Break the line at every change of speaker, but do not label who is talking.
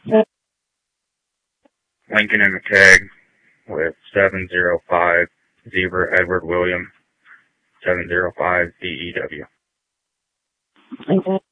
Lincoln and McKeag with 705 Zebra Edward William 705 DEW.